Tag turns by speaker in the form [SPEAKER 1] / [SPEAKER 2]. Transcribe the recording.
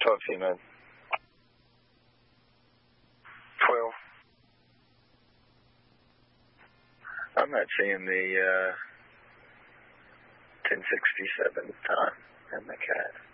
[SPEAKER 1] Talk to you, man. 12. I'm not seeing the 1067 time and the cat.